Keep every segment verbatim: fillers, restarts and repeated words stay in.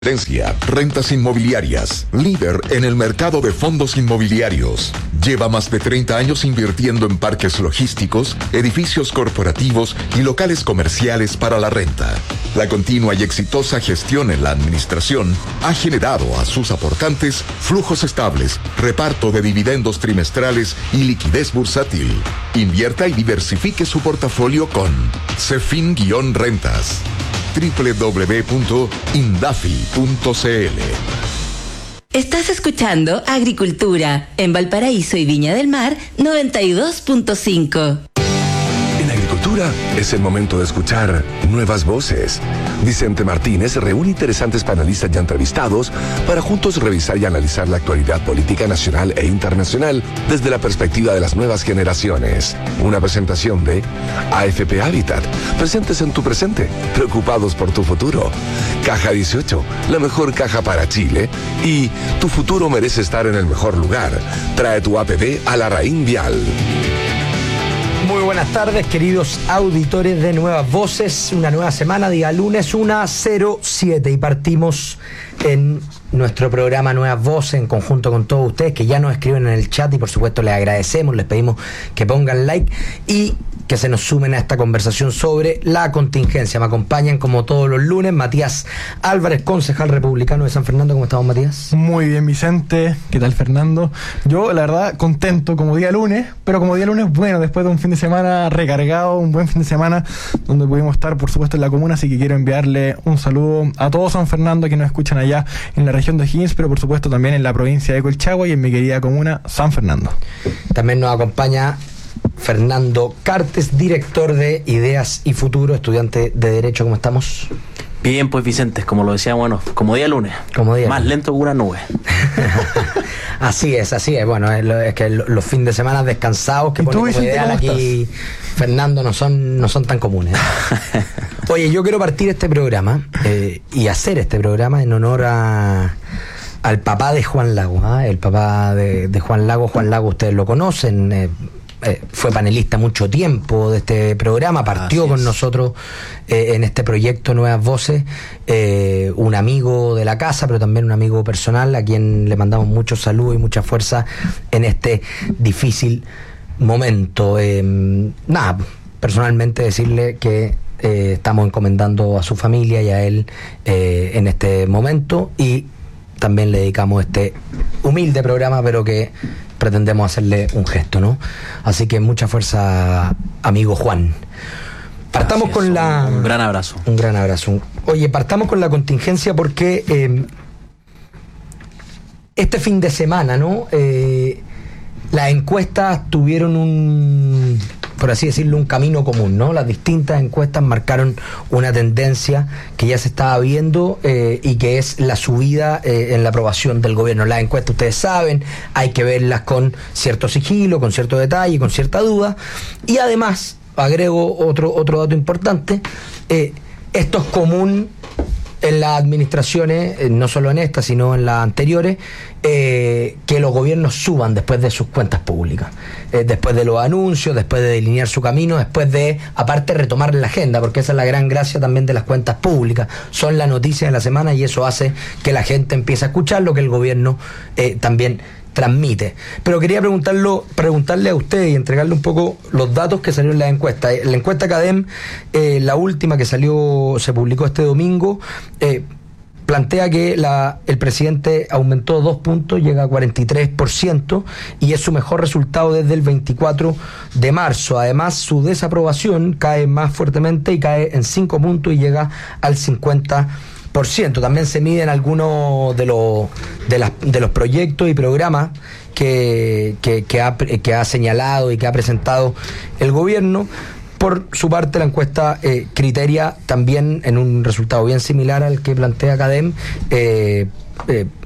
Rentas Inmobiliarias, líder en el mercado de fondos inmobiliarios. Lleva más de treinta años invirtiendo en parques logísticos, edificios corporativos y locales comerciales para la renta. La continua y exitosa gestión en la administración ha generado a sus aportantes flujos estables, reparto de dividendos trimestrales y liquidez bursátil. Invierta y diversifique su portafolio con Cefin-Rentas. doble u doble u doble u punto indafi punto c l. Estás escuchando Agricultura en Valparaíso y Viña del Mar noventa y dos punto cinco. En Agricultura es el momento de escuchar nuevas voces. Vicente Martínez reúne interesantes panelistas ya entrevistados para juntos revisar y analizar la actualidad política nacional e internacional desde la perspectiva de las nuevas generaciones. Una presentación de A F P Habitat. Presentes en tu presente, preocupados por tu futuro. Caja dieciocho, la mejor caja para Chile. Y tu futuro merece estar en el mejor lugar. Trae tu A P B a la Raín Vial. Muy buenas tardes, queridos auditores de Nuevas Voces. Una nueva semana, día lunes, una cero siete. Y partimos en nuestro programa Nuevas Voces en conjunto con todos ustedes que ya nos escriben en el chat y por supuesto les agradecemos, les pedimos que pongan like y que se nos sumen a esta conversación sobre la contingencia. Me acompañan como todos los lunes Matías Álvarez, concejal republicano de San Fernando. ¿Cómo estamos, Matías? Muy bien, Vicente. ¿Qué tal, Fernando? Yo, la verdad, contento como día lunes, pero como día lunes bueno, después de un fin de semana recargado, un buen fin de semana donde pudimos estar, por supuesto, en la comuna, así que quiero enviarle un saludo a todos San Fernando que nos escuchan allá en la región de O'Higgins, pero por supuesto también en la provincia de Colchagua y en mi querida comuna San Fernando. También nos acompaña Fernando Cartes, director de Ideas y Futuro, estudiante de Derecho. ¿Cómo estamos? Bien, pues Vicente, como lo decía, bueno, como día lunes, como día más lunes. Lento que una nube. Así es, así es. Bueno, es, lo, es que los fines de semana descansados que pone como ideal aquí Fernando no son, no son tan comunes. Oye, yo quiero partir este programa eh, y hacer este programa en honor a al papá de Juan Lago, ¿eh? El papá de, de Juan Lago. Juan Lago ustedes lo conocen, eh, Eh, fue panelista mucho tiempo de este programa, partió con nosotros eh, en este proyecto Nuevas Voces, eh, un amigo de la casa, pero también un amigo personal, a quien le mandamos mucho salud y mucha fuerza en este difícil momento. Eh, nada, personalmente decirle que eh, estamos encomendando a su familia y a él eh, en este momento, y también le dedicamos este humilde programa, pero que pretendemos hacerle un gesto, ¿no? Así que mucha fuerza, amigo Juan. Partamos Gracias, con la... Un gran abrazo. Un gran abrazo. Oye, partamos con la contingencia porque eh, este fin de semana, ¿no? Eh, las encuestas tuvieron un, por así decirlo, un camino común, ¿no? Las distintas encuestas marcaron una tendencia que ya se estaba viendo eh, y que es la subida eh, en la aprobación del gobierno. Las encuestas, ustedes saben, hay que verlas con cierto sigilo, con cierto detalle, con cierta duda. Y además, agrego otro, otro dato importante, eh, esto es común en las administraciones, eh, no solo en esta, sino en las anteriores, eh, que los gobiernos suban después de sus cuentas públicas, eh, después de los anuncios, después de delinear su camino, después de, aparte, retomar la agenda, porque esa es la gran gracia también de las cuentas públicas, son la noticia de la semana y eso hace que la gente empiece a escuchar lo que el gobierno eh, también transmite. Pero quería preguntarlo, preguntarle a usted y entregarle un poco los datos que salieron en la encuesta. La encuesta CADEM, eh, la última que salió, se publicó este domingo, eh, plantea que la, el presidente aumentó dos puntos, llega a cuarenta y tres por ciento y es su mejor resultado desde el veinticuatro de marzo. Además, su desaprobación cae más fuertemente y cae en cinco puntos y llega al cincuenta por ciento. También se miden algunos de los de, las, de los proyectos y programas que, que, que, ha, que ha señalado y que ha presentado el gobierno. Por su parte, la encuesta eh, criteria también en un resultado bien similar al que plantea CADEM, eh, eh,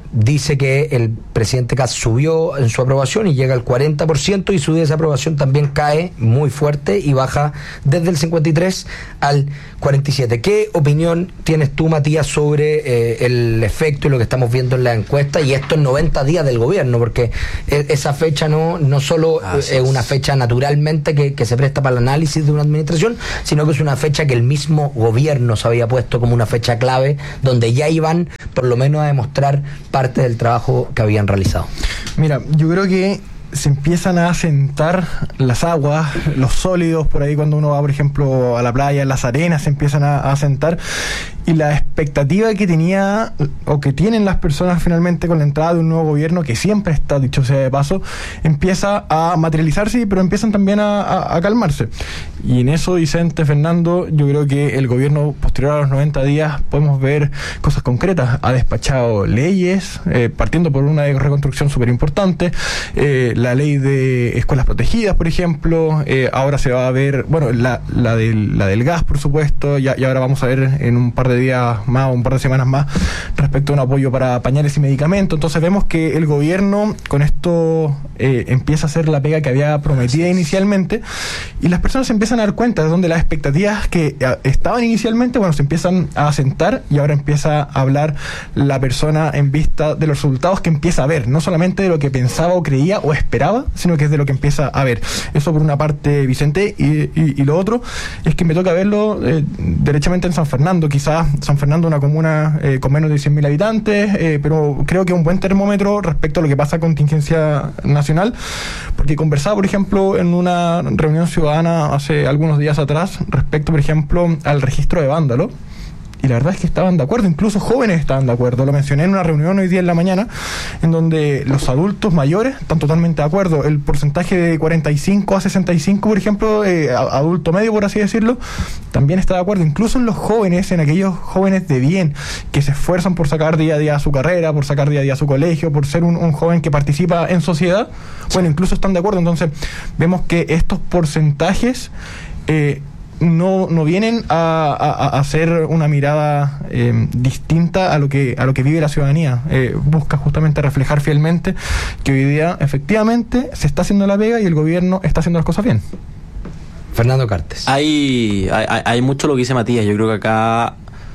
dice que el presidente Kast subió en su aprobación y llega al cuarenta por ciento, y su desaprobación también cae muy fuerte y baja desde el cincuenta y tres al cuarenta y siete. ¿Qué opinión tienes tú, Matías, sobre eh, el efecto y lo que estamos viendo en la encuesta y estos noventa días del gobierno? Porque esa fecha no, no solo es. es una fecha naturalmente que, que se presta para el análisis de una administración, sino que es una fecha que el mismo gobierno se había puesto como una fecha clave, donde ya iban por lo menos a demostrar parte del trabajo que habían realizado. Mira, yo creo que se empiezan a asentar las aguas, los sólidos, por ahí cuando uno va, por ejemplo, a la playa, las arenas se empiezan a, a asentar, y la expectativa que tenía o que tienen las personas finalmente con la entrada de un nuevo gobierno, que siempre está, dicho sea de paso, empieza a materializarse, pero empiezan también a, a, a calmarse. Y en eso, Vicente, Fernando, yo creo que el gobierno posterior a los noventa días podemos ver cosas concretas. Ha despachado leyes, eh, partiendo por una de reconstrucción súper importante, eh, la ley de escuelas protegidas, por ejemplo, eh, ahora se va a ver, bueno, la, la, del, la del gas, por supuesto, y, y ahora vamos a ver en un par de días más, un par de semanas más, respecto a un apoyo para pañales y medicamentos. Entonces vemos que el gobierno con esto eh, empieza a hacer la pega que había prometida inicialmente, y las personas se empiezan a dar cuenta de donde las expectativas que eh, estaban inicialmente, bueno, se empiezan a asentar, y ahora empieza a hablar la persona en vista de los resultados que empieza a ver, no solamente de lo que pensaba o creía o esperaba, sino que es de lo que empieza a ver. Eso por una parte, Vicente, y, y, y lo otro es que me toca verlo eh, derechamente en San Fernando. Quizás San Fernando, una comuna eh, con menos de cien mil habitantes, eh, pero creo que es un buen termómetro respecto a lo que pasa a contingencia nacional, porque conversaba, por ejemplo, en una reunión ciudadana hace algunos días atrás respecto, por ejemplo, al registro de vándalos. Y la verdad es que estaban de acuerdo, incluso jóvenes estaban de acuerdo. Lo mencioné en una reunión hoy día en la mañana, en donde los adultos mayores están totalmente de acuerdo. El porcentaje de cuarenta y cinco a sesenta y cinco, por ejemplo, eh, adulto medio, por así decirlo, también está de acuerdo. Incluso en los jóvenes, en aquellos jóvenes de bien, que se esfuerzan por sacar día a día su carrera, por sacar día a día su colegio, por ser un, un joven que participa en sociedad, bueno, incluso están de acuerdo. Entonces, vemos que estos porcentajes Eh, no, no vienen a, a, a hacer una mirada eh, distinta a lo que a lo que vive la ciudadanía. Eh, busca justamente reflejar fielmente que hoy día efectivamente se está haciendo la pega y el gobierno está haciendo las cosas bien. Fernando Cartes. Hay, hay, hay mucho lo que dice Matías. Yo creo que acá,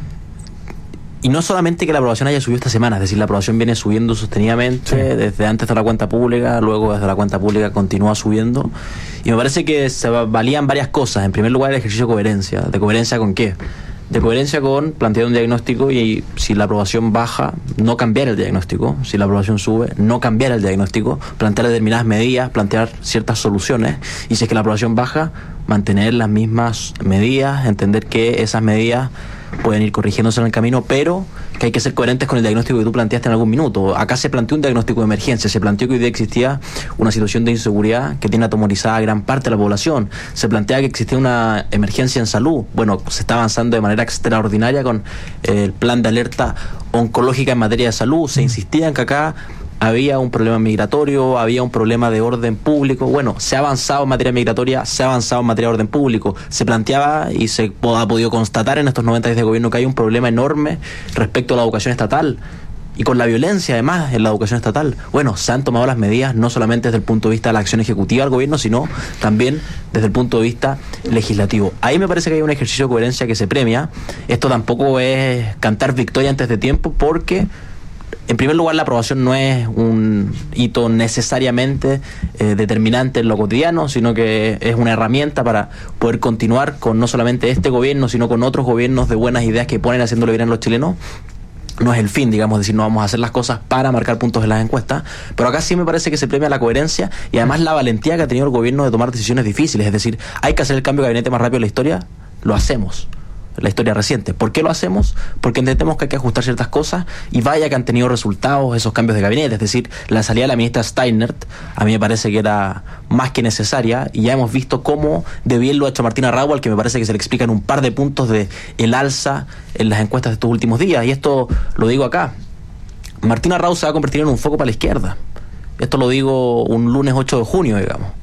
y no solamente que la aprobación haya subido esta semana, es decir, la aprobación viene subiendo sostenidamente, sí, desde antes de la cuenta pública, luego desde la cuenta pública continúa subiendo, y me parece que se valían varias cosas. En primer lugar, el ejercicio de coherencia. ¿De coherencia con qué? De coherencia con plantear un diagnóstico, y si la aprobación baja, no cambiar el diagnóstico. Si la aprobación sube, no cambiar el diagnóstico, plantear determinadas medidas, plantear ciertas soluciones, y si es que la aprobación baja, mantener las mismas medidas, entender que esas medidas pueden ir corrigiéndose en el camino, pero que hay que ser coherentes con el diagnóstico que tú planteaste en algún minuto. Acá se planteó un diagnóstico de emergencia, se planteó que hoy día existía una situación de inseguridad que tiene atemorizada a gran parte de la población, se plantea que existía una emergencia en salud. Bueno, se está avanzando de manera extraordinaria con el plan de alerta oncológica en materia de salud, se insistía en que acá había un problema migratorio, había un problema de orden público. Bueno, se ha avanzado en materia migratoria, se ha avanzado en materia de orden público. Se planteaba y se ha podido constatar en estos noventa días de gobierno que hay un problema enorme respecto a la educación estatal y con la violencia además en la educación estatal. Bueno, se han tomado las medidas no solamente desde el punto de vista de la acción ejecutiva del gobierno, sino también desde el punto de vista legislativo. Ahí me parece que hay un ejercicio de coherencia que se premia. Esto tampoco es cantar victoria antes de tiempo, porque en primer lugar, la aprobación no es un hito necesariamente eh, determinante en lo cotidiano, sino que es una herramienta para poder continuar con no solamente este gobierno, sino con otros gobiernos de buenas ideas que ponen haciéndolo bien a los chilenos. No es el fin, digamos, decir, no vamos a hacer las cosas para marcar puntos en las encuestas, pero acá sí me parece que se premia la coherencia y además la valentía que ha tenido el gobierno de tomar decisiones difíciles. Es decir, hay que hacer el cambio de gabinete más rápido en la historia, lo hacemos. La historia reciente. ¿Por qué lo hacemos? Porque entendemos que hay que ajustar ciertas cosas, y vaya que han tenido resultados esos cambios de gabinete. Es decir, la salida de la ministra Steinert a mí me parece que era más que necesaria, y ya hemos visto cómo de bien lo ha hecho Martina Rauh, al que me parece que se le explican un par de puntos de el alza en las encuestas de estos últimos días. Y esto lo digo acá, Martina Rauh se va a convertir en un foco para la izquierda. Esto lo digo un lunes ocho de junio, digamos.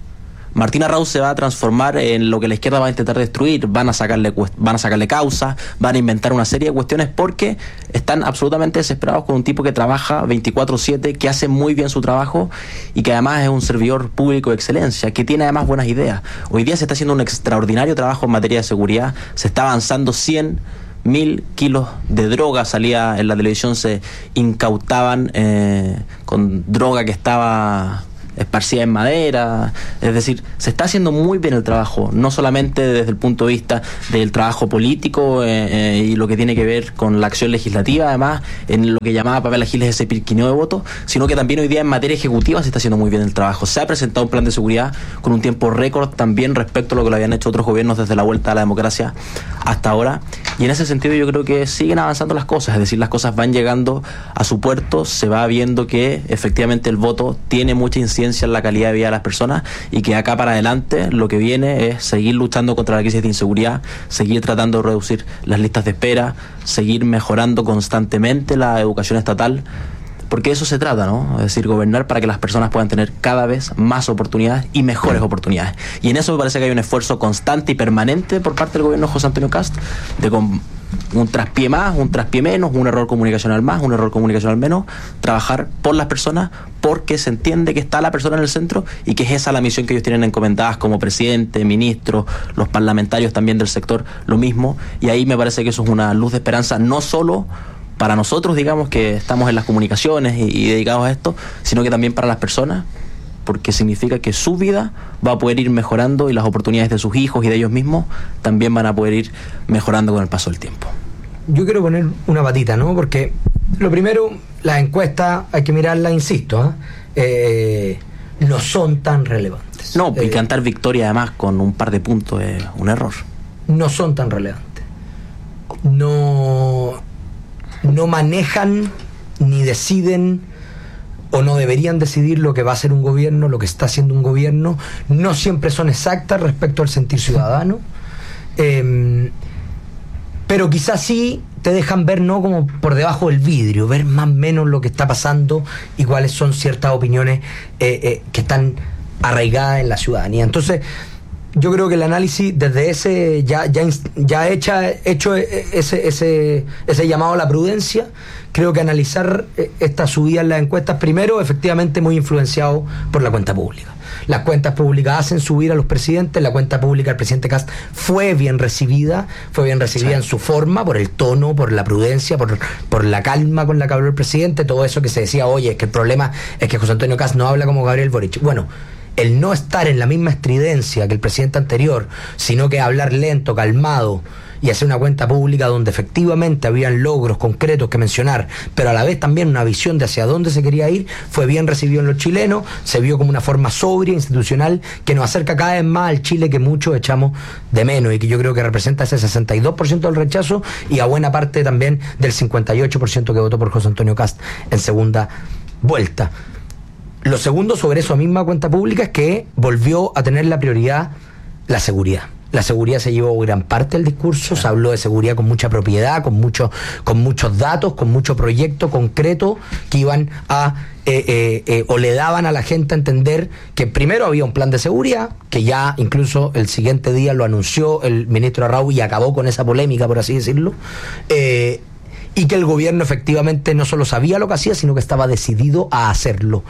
Martín Arrau se va a transformar en lo que la izquierda va a intentar destruir, van a sacarle van a sacarle causa, van a inventar una serie de cuestiones porque están absolutamente desesperados con un tipo que trabaja veinticuatro siete, que hace muy bien su trabajo y que además es un servidor público de excelencia, que tiene además buenas ideas. Hoy día se está haciendo un extraordinario trabajo en materia de seguridad, se está avanzando cien mil kilos de droga, salía en la televisión, se incautaban eh, con droga que estaba esparcida en madera, es decir, se está haciendo muy bien el trabajo, no solamente desde el punto de vista del trabajo político eh, eh, y lo que tiene que ver con la acción legislativa, además, en lo que llamaba Pamela Giles ese pirquineo de votos, sino que también hoy día en materia ejecutiva se está haciendo muy bien el trabajo. Se ha presentado un plan de seguridad con un tiempo récord también respecto a lo que lo habían hecho otros gobiernos desde la vuelta a la democracia hasta ahora, y en ese sentido yo creo que siguen avanzando las cosas, es decir, las cosas van llegando a su puerto, se va viendo que efectivamente el voto tiene mucha incidencia en la calidad de vida de las personas y que acá para adelante lo que viene es seguir luchando contra la crisis de inseguridad, seguir tratando de reducir las listas de espera, seguir mejorando constantemente la educación estatal, porque de eso se trata, ¿no? Es decir, gobernar para que las personas puedan tener cada vez más oportunidades y mejores oportunidades. Y en eso me parece que hay un esfuerzo constante y permanente por parte del gobierno de José Antonio Kast, de con un traspié más, un traspié menos, un error comunicacional más, un error comunicacional menos, trabajar por las personas porque se entiende que está la persona en el centro y que es esa la misión que ellos tienen encomendadas como presidente, ministro, los parlamentarios también del sector, lo mismo, y ahí me parece que eso es una luz de esperanza, no solo para nosotros, digamos, que estamos en las comunicaciones y, y dedicados a esto, sino que también para las personas, porque significa que su vida va a poder ir mejorando y las oportunidades de sus hijos y de ellos mismos también van a poder ir mejorando con el paso del tiempo. Yo quiero poner una patita, ¿no? Porque lo primero, las encuestas hay que mirarlas, insisto, ¿eh? Eh, no son tan relevantes. No, y eh, cantar victoria además con un par de puntos es un error. No son tan relevantes. No, no manejan ni deciden o no deberían decidir lo que va a ser un gobierno, lo que está haciendo un gobierno. No siempre son exactas respecto al sentir ciudadano. Eh, pero quizás sí te dejan ver, ¿no?, como por debajo del vidrio, ver más o menos lo que está pasando y cuáles son ciertas opiniones eh, eh, que están arraigadas en la ciudadanía. Entonces, yo creo que el análisis desde ese ya ya ya hecha, hecho ese ese ese llamado a la prudencia, creo que analizar esta subida en las encuestas, primero, efectivamente muy influenciado por la cuenta pública. Las cuentas públicas hacen subir a los presidentes, la cuenta pública del presidente Kast fue bien recibida, fue bien recibida sí. en su forma, por el tono, por la prudencia, por, por la calma con la que habló el presidente, todo eso que se decía, oye, es que el problema es que José Antonio Kast no habla como Gabriel Boric. Bueno, el no estar en la misma estridencia que el presidente anterior, sino que hablar lento, calmado y hacer una cuenta pública donde efectivamente habían logros concretos que mencionar, pero a la vez también una visión de hacia dónde se quería ir, fue bien recibido en los chilenos, se vio como una forma sobria, institucional, que nos acerca cada vez más al Chile que muchos echamos de menos y que yo creo que representa ese sesenta y dos por ciento del rechazo y a buena parte también del cincuenta y ocho por ciento que votó por José Antonio Kast en segunda vuelta. Lo segundo sobre esa misma cuenta pública es que volvió a tener la prioridad la seguridad. La seguridad se llevó gran parte del discurso, se habló de seguridad con mucha propiedad, con, mucho, con muchos datos, con mucho proyecto concreto que iban a, eh, eh, eh, o le daban a la gente a entender que primero había un plan de seguridad, que ya incluso el siguiente día lo anunció el ministro Arrau y acabó con esa polémica, por así decirlo, eh, y que el gobierno efectivamente no solo sabía lo que hacía, sino que estaba decidido a hacerlo.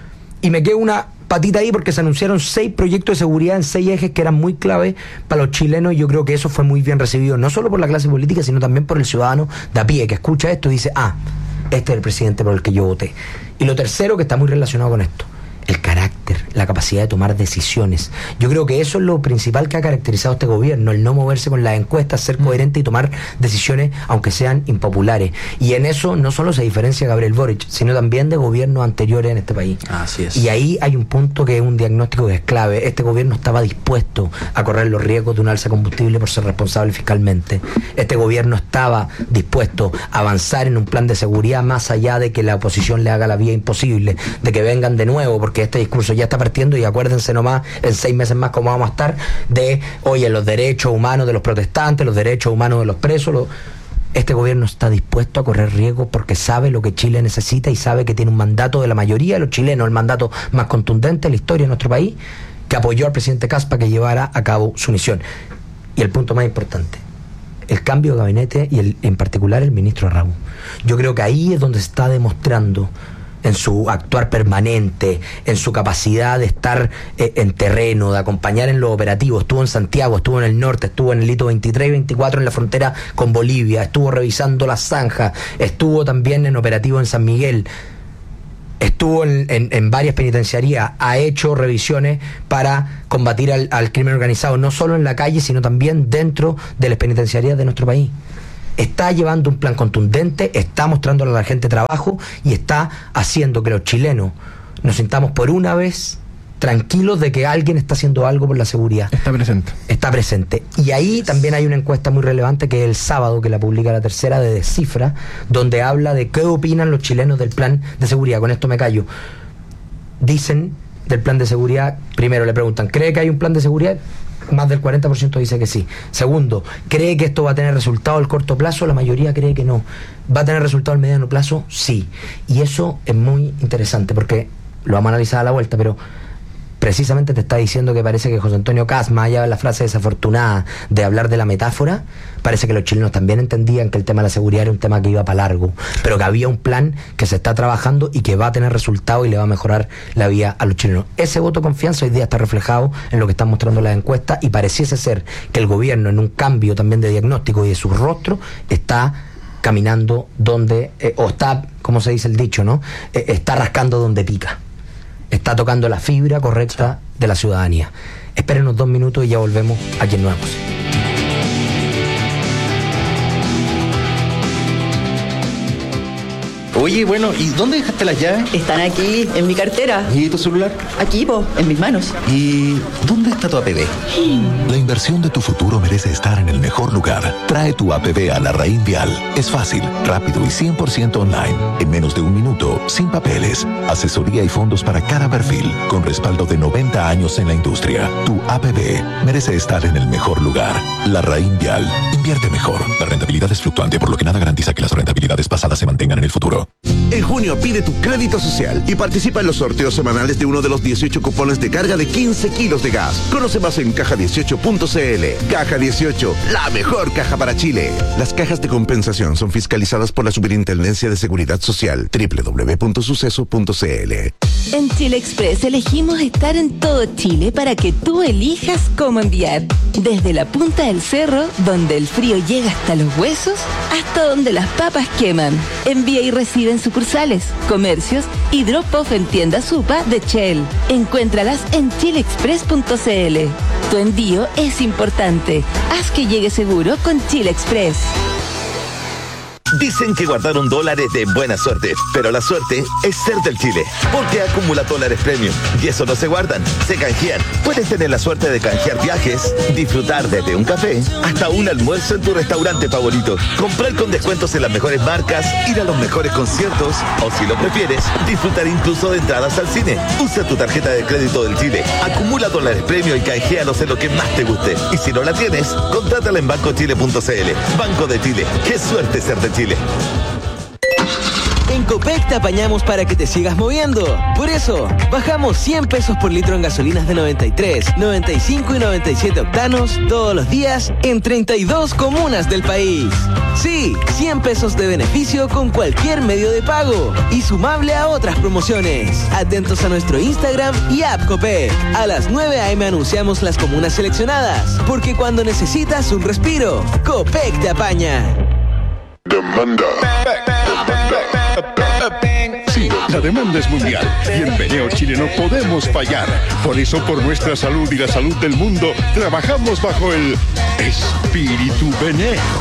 Y me queda una patita ahí porque se anunciaron seis proyectos de seguridad en seis ejes que eran muy clave para los chilenos y yo creo que eso fue muy bien recibido, no solo por la clase política, sino también por el ciudadano de a pie que escucha esto y dice, ah, este es el presidente por el que yo voté. Y lo tercero, que está muy relacionado con esto, el carácter, la capacidad de tomar decisiones. Yo creo que eso es lo principal que ha caracterizado a este gobierno, el no moverse con las encuestas, ser coherente y tomar decisiones aunque sean impopulares. Y en eso no solo se diferencia Gabriel Boric, sino también de gobiernos anteriores en este país. Así es. Y ahí hay un punto que es un diagnóstico que es clave. Este gobierno estaba dispuesto a correr los riesgos de un alza de combustible por ser responsable fiscalmente. Este gobierno estaba dispuesto a avanzar en un plan de seguridad más allá de que la oposición le haga la vida imposible, de que vengan de nuevo, porque que este discurso ya está partiendo y acuérdense nomás en seis meses más cómo vamos a estar de, oye, los derechos humanos de los protestantes, los derechos humanos de los presos. Los... Este gobierno está dispuesto a correr riesgos porque sabe lo que Chile necesita y sabe que tiene un mandato de la mayoría de los chilenos, el mandato más contundente de la historia de nuestro país, que apoyó al presidente Kast para que llevara a cabo su misión. Y el punto más importante, el cambio de gabinete y el, en particular el ministro Raúl. Yo creo que ahí es donde se está demostrando en su actuar permanente, en su capacidad de estar eh, en terreno, de acompañar en los operativos. Estuvo en Santiago, estuvo en el norte, estuvo en el hito veintitrés y veinticuatro en la frontera con Bolivia, estuvo revisando las zanjas, estuvo también en operativo en San Miguel, estuvo en, en, en varias penitenciarías, ha hecho revisiones para combatir al, al crimen organizado, no solo en la calle, sino también dentro de las penitenciarías de nuestro país. Está llevando un plan contundente, está mostrándole a la gente trabajo y está haciendo que los chilenos nos sintamos por una vez tranquilos de que alguien está haciendo algo por la seguridad. Está presente. Está presente. Y ahí también hay una encuesta muy relevante que es el sábado, que la publica La Tercera, de Descifra, donde habla de qué opinan los chilenos del plan de seguridad. Con esto me callo. Dicen del plan de seguridad, primero le preguntan, ¿cree que hay un plan de seguridad? Más del cuarenta por ciento dice que sí. Segundo, ¿cree que esto va a tener resultado al corto plazo? La mayoría cree que no. ¿Va a tener resultado al mediano plazo? Sí. Y eso es muy interesante porque lo vamos a analizar a la vuelta, pero precisamente te está diciendo que parece que José Antonio Kast, más allá de la frase desafortunada de hablar de la metáfora, parece que los chilenos también entendían que el tema de la seguridad era un tema que iba para largo, pero que había un plan que se está trabajando y que va a tener resultado y le va a mejorar la vida a los chilenos. Ese voto de confianza hoy día está reflejado en lo que están mostrando las encuestas y pareciese ser que el gobierno, en un cambio también de diagnóstico y de su rostro, está caminando donde, eh, o está, como se dice el dicho, ¿no? Eh, está rascando donde pica. Está tocando la fibra correcta de la ciudadanía. Espérenos dos minutos y ya volvemos aquí en Nueva Música. Oye, bueno, ¿y dónde dejaste las llaves? Están aquí, en mi cartera. ¿Y tu celular? Aquí, po, en mis manos. ¿Y dónde está tu A P B? La inversión de tu futuro merece estar en el mejor lugar. Trae tu A P B a la Raín Vial. Es fácil, rápido y cien por ciento online. En menos de un minuto, sin papeles. Asesoría y fondos para cada perfil, con respaldo de noventa años en la industria. Tu A P B merece estar en el mejor lugar. La Raín Vial. Invierte mejor. La rentabilidad es fluctuante, por lo que nada garantiza que las rentabilidades pasadas se mantengan en el futuro. En junio pide tu crédito social y participa en los sorteos semanales de uno de los dieciocho cupones de carga de quince kilos de gas. Conoce más en caja dieciocho punto c l. Caja dieciocho, la mejor caja para Chile. Las cajas de compensación son fiscalizadas por la Superintendencia de Seguridad Social. doble u doble u doble u punto suceso punto c l. En Chile Express elegimos estar en todo Chile para que tú elijas cómo enviar. Desde la punta del cerro, donde el frío llega hasta los huesos, hasta donde las papas queman. Envía y recibe en sucursales, comercios y drop-off en tiendas Supa de Shell. Encuéntralas en chile express punto c l. Tu envío es importante. Haz que llegue seguro con Chile Express. Dicen que guardaron dólares de buena suerte, pero la suerte es ser del Chile, porque acumula dólares premium y eso no se guardan, se canjean. Puedes tener la suerte de canjear viajes, disfrutar desde un café hasta un almuerzo en tu restaurante favorito, comprar con descuentos en las mejores marcas, ir a los mejores conciertos o, si lo prefieres, disfrutar incluso de entradas al cine. Usa tu tarjeta de crédito del Chile, acumula dólares premium y canjealos en lo que más te guste. Y si no la tienes, contrátala en banco chile punto c l. Banco de Chile, qué suerte ser de Chile. En Copec te apañamos para que te sigas moviendo. Por eso, bajamos cien pesos por litro en gasolinas de noventa y tres, noventa y cinco y noventa y siete octanos todos los días en treinta y dos comunas del país. Sí, cien pesos de beneficio con cualquier medio de pago y sumable a otras promociones. Atentos a nuestro Instagram y app Copec. A las nueve a eme anunciamos las comunas seleccionadas, porque cuando necesitas un respiro, Copec te apaña. Demanda. Sí, la demanda es mundial y en Veneo Chile no podemos fallar. Por eso, por nuestra salud y la salud del mundo, trabajamos bajo el espíritu Veneo.